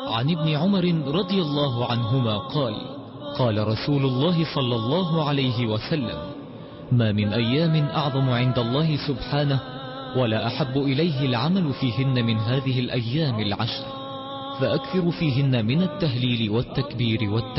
عن ابن عمر رضي الله عنهما قال: قال رسول الله صلى الله عليه وسلم: ما من أيام أعظم عند الله سبحانه ولا أحب إليه العمل فيهن من هذه الأيام العشر، فأكثر فيهن من التهليل والتكبير والتحميد.